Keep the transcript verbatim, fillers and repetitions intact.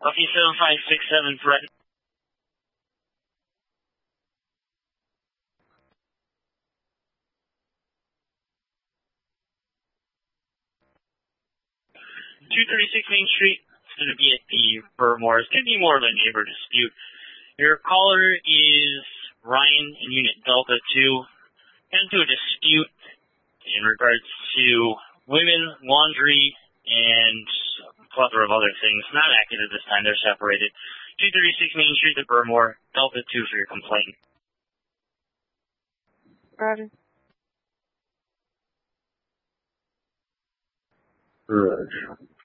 Lucky seven five six seven threat. two thirty-six Main Street. It's going to be at the Burmore. It's going to be more of a neighbor dispute. Your caller is Ryan in Unit Delta two. Got into a dispute in regards to women, laundry, and a plethora of other things. Not active at this time. They're separated. two thirty-six Main Street at Burmore. Delta two for your complaint. Roger. Roger.